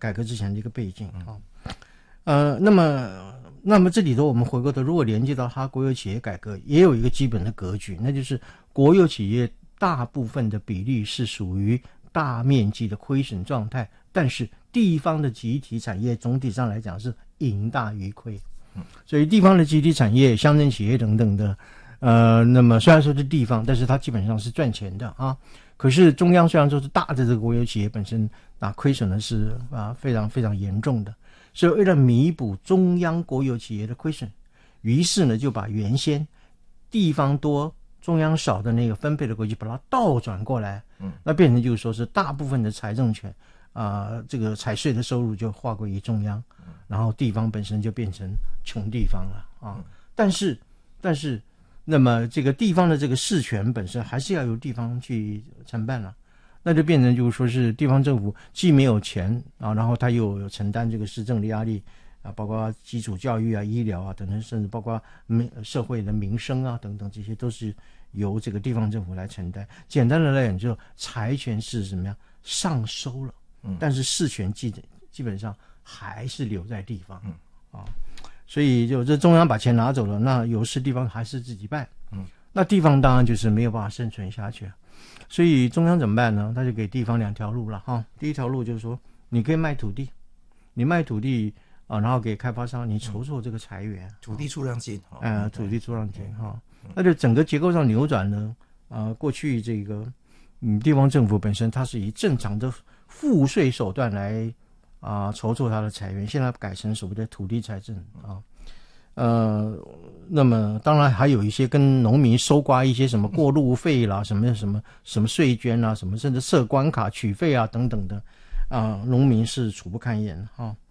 改革之前的一个背景那么这里头我们回过头，如果连接到它国有企业改革，也有一个基本的格局，那就是国有企业大部分的比例是属于大面积的亏损状态，但是地方的集体产业总体上来讲是盈大于亏。所以地方的集体产业、乡镇企业等等的，那么虽然说是地方，但是它基本上是赚钱的啊。可是中央虽然说是大的这个国有企业本身亏损的是非常非常严重的。所以为了弥补中央国有企业的亏损，于是呢就把原先地方多中央少的那个分配的规矩把它倒转过来，那变成就是说是大部分的财政权这个财税的收入就划归于中央，然后地方本身就变成穷地方了啊。但是那么这个地方的这个事权本身还是要由地方去承办了。那就变成就是说是地方政府既没有钱然后他又有承担这个市政的压力包括基础教育医疗等等，甚至包括社会的民生等等，这些都是由这个地方政府来承担。简单的来讲，就财权是什么样上收了，但是事权基本上还是留在地方所以就这中央把钱拿走了，那有事地方还是自己办，那地方当然就是没有办法生存下去。所以中央怎么办呢？他就给地方两条路了第一条路就是说，你可以卖土地，你卖土地然后给开发商，你筹措这个财源， 土地出让金土地出让金那就整个结构上扭转呢过去这个地方政府本身它是以正常的赋税手段来筹措它的财源，现在改成所谓的土地财政那么当然还有一些跟农民收刮一些什么过路费啦，什么税捐啦，什么甚至设关卡取费等等的农民是苦不堪言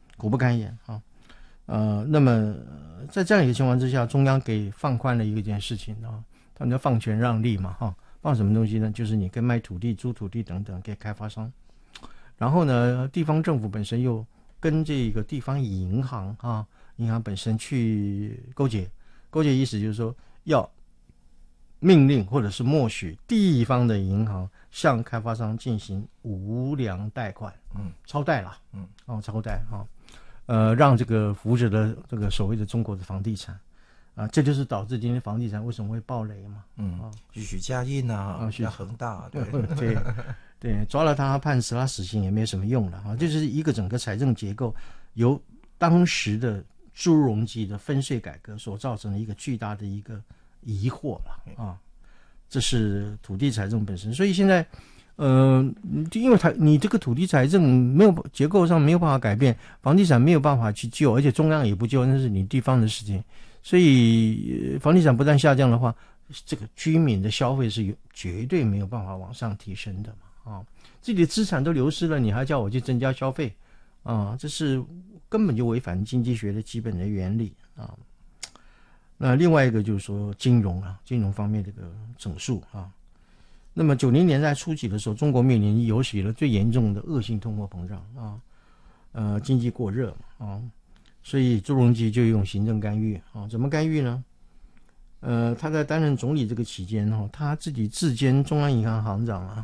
那么在这样一个情况之下，中央给放宽了一件事情他们叫放权让利嘛放什么东西呢？就是你可以卖土地、租土地等等给开发商，然后呢地方政府本身又跟这个地方银行银行本身去勾结意思就是说要命令或者是默许地方的银行向开发商进行无良贷款超贷啦超贷让这个扶持的这个所谓的中国的房地产这就是导致今天房地产为什么会暴雷嘛许家印恒大对抓了他判死他死刑也没有什么用了就是一个整个财政结构由当时的朱镕基的分税改革所造成的一个巨大的一个疑惑了这是土地财政本身。所以现在因为你这个土地财政没有结构上没有办法改变，房地产没有办法去救，而且中央也不救，那是你地方的事情。所以房地产不但下降的话，这个居民的消费是绝对没有办法往上提升的嘛自己的资产都流失了，你还叫我去增加消费这是根本就违反经济学的基本的原理那另外一个就是说金融方面这个整数那么90年代初期的时候，中国面临有史以来最严重的恶性通货膨胀经济过热所以朱镕基就用行政干预怎么干预呢？他在担任总理这个期间他自己自兼中央银行行长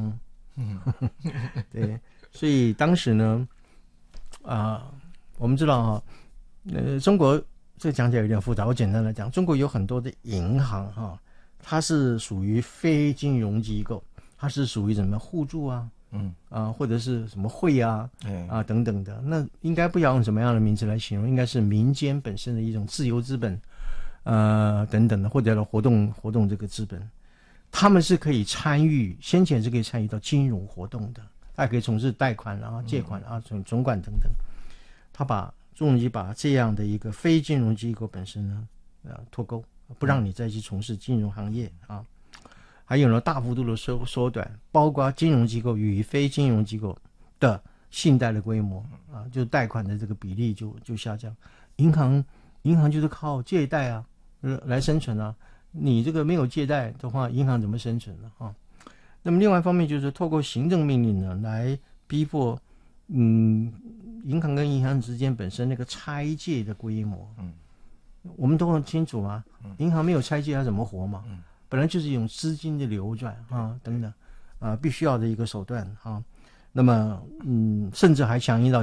对，所以当时呢我们知道中国这个讲起来有点复杂，我简单来讲，中国有很多的银行它是属于非金融机构，它是属于什么互助或者是什么会等等的，那应该不要用什么样的名字来形容，应该是民间本身的一种自由资本等等的，或者活动这个资本，他们是可以参与，先前是可以参与到金融活动的，还可以从事贷款借款总管等等。他朱镕基把这样的一个非金融机构本身呢脱钩，不让你再去从事金融行业还有呢大幅度的缩短包括金融机构与非金融机构的信贷的规模就贷款的这个比例就下降。银行就是靠借贷来生存你这个没有借贷的话，银行怎么生存呢那么另外一方面就是透过行政命令呢来逼迫银行跟银行之间本身那个拆借的规模我们都很清楚银行没有拆借它怎么活嘛本来就是一种资金的流转等等必须要的一个手段那么甚至还强硬到